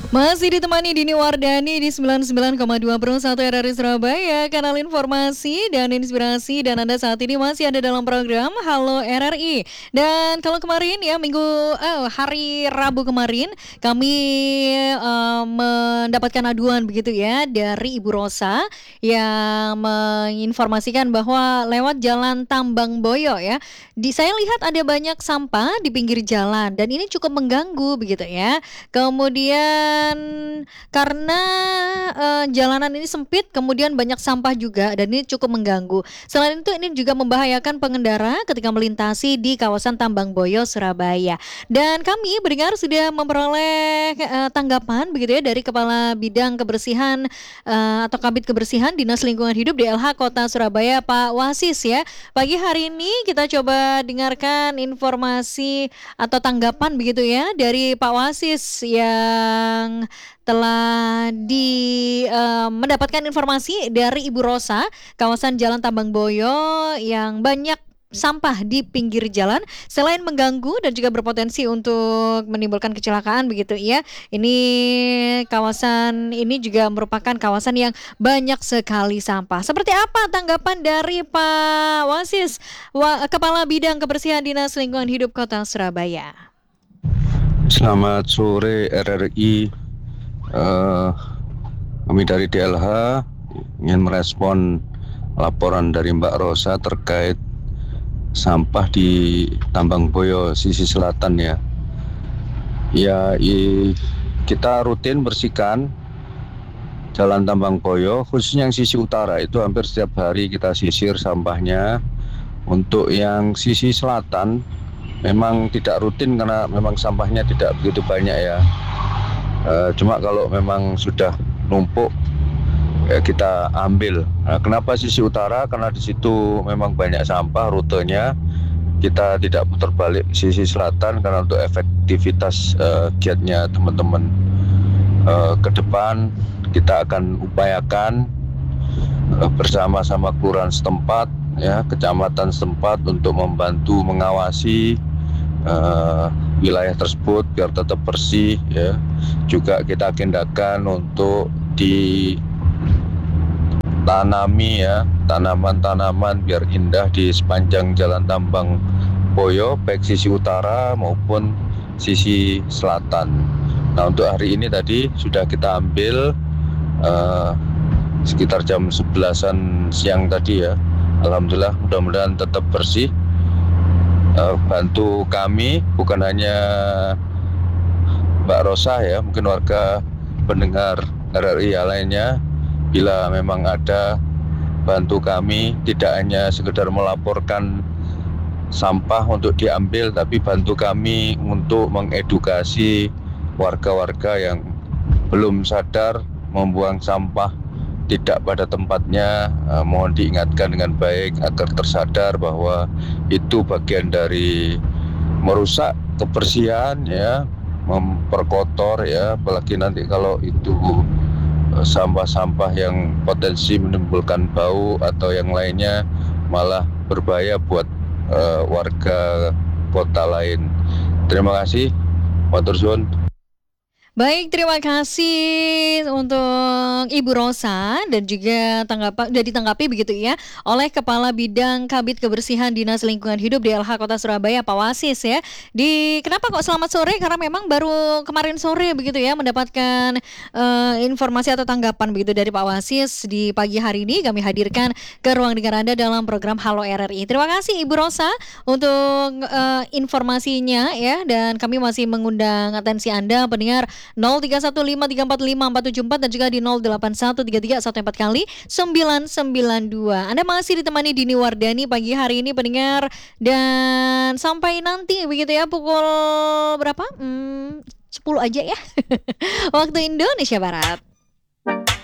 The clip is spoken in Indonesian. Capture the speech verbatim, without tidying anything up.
Masih ditemani Dini Wardani di sembilan puluh sembilan koma dua per satu R R I Surabaya, kanal informasi dan inspirasi, dan Anda saat ini masih ada dalam program Halo R R I. Dan kalau kemarin ya minggu eh, hari Rabu kemarin kami eh, mendapatkan aduan begitu ya dari Ibu Rosa yang menginformasikan bahwa lewat Jalan Tambang Boyo ya, di saya lihat ada banyak sampah di pinggir jalan dan ini cukup mengganggu begitu ya. Kemudian karena eh, jalanan ini sempit, kemudian banyak sampah juga dan ini cukup mengganggu. Selain itu ini juga membahayakan pengendara ketika melintasi di kawasan Tambang Boyo, Surabaya. Dan kami mendengar sudah memperoleh eh, tanggapan begitu ya dari Kepala Bidang Kebersihan eh, atau Kabid Kebersihan Dinas Lingkungan Hidup D L H Kota Surabaya, Pak Wasis ya. Pagi hari ini kita coba dengarkan informasi atau tanggapan begitu ya dari Pak Wasis yang telah di eh, mendapatkan informasi dari Ibu Rosa, kawasan Jalan Tambang Boyo yang banyak sampah di pinggir jalan selain mengganggu dan juga berpotensi untuk menimbulkan kecelakaan begitu ya. Ini kawasan ini juga merupakan kawasan yang banyak sekali sampah. Seperti apa tanggapan dari Pak Wasis, Wa- Kepala Bidang Kebersihan Dinas Lingkungan Hidup Kota Surabaya? Selamat sore R R I. Eh, kami dari D L H ingin merespon laporan dari Mbak Rosa terkait sampah di Tambang Boyo sisi selatan ya. Ya, i, kita rutin bersihkan Jalan Tambang Boyo, khususnya yang sisi utara itu hampir setiap hari kita sisir sampahnya. Untuk yang sisi selatan memang tidak rutin karena memang sampahnya tidak begitu banyak ya. E, cuma kalau memang sudah numpuk ya kita ambil. Nah, kenapa sisi utara? Karena di situ memang banyak sampah rutenya. Kita tidak putar balik sisi selatan karena untuk efektivitas e, giatnya teman-teman e, ke depan kita akan upayakan e, bersama-sama kelurahan setempat ya, kecamatan setempat untuk membantu mengawasi Uh, wilayah tersebut biar tetap bersih ya. Juga kita agendakan untuk ditanami ya tanaman-tanaman biar indah di sepanjang Jalan Tambang Boyo baik sisi utara maupun sisi selatan. Nah, untuk hari ini tadi sudah kita ambil uh, sekitar jam sebelasan siang tadi ya. Alhamdulillah mudah-mudahan tetap bersih. Bantu kami bukan hanya Mbak Rosa ya, mungkin warga pendengar R R I lainnya, bila memang ada bantu kami tidak hanya sekedar melaporkan sampah untuk diambil, tapi bantu kami untuk mengedukasi warga-warga yang belum sadar membuang sampah tidak pada tempatnya. Eh, mohon diingatkan dengan baik agar tersadar bahwa itu bagian dari merusak kebersihan ya, memperkotor ya, apalagi nanti kalau itu eh, sampah-sampah yang potensi menimbulkan bau atau yang lainnya malah berbahaya buat eh, warga kota lain. Terima kasih, matur suwun. Baik, terima kasih untuk Ibu Rosa dan juga tanggapan sudah ditanggapi begitu ya oleh Kepala Bidang Kabid Kebersihan Dinas Lingkungan Hidup D L H Kota Surabaya, Pak Wasis ya. Di kenapa kok selamat sore? Karena memang baru kemarin sore begitu ya mendapatkan uh, informasi atau tanggapan begitu dari Pak Wasis. Di pagi hari ini kami hadirkan ke ruang dengar Anda dalam program Halo R R I. Terima kasih Ibu Rosa untuk uh, informasinya ya, dan kami masih mengundang atensi Anda pendengar nol tiga satu lima tiga empat lima empat tujuh empat dan juga di nol delapan satu tiga tiga satu empat kali sembilan sembilan dua. Anda masih ditemani Dini Wardani pagi hari ini pendengar, dan sampai nanti begitu ya pukul berapa? Hmm, sepuluh aja ya waktu Indonesia Barat.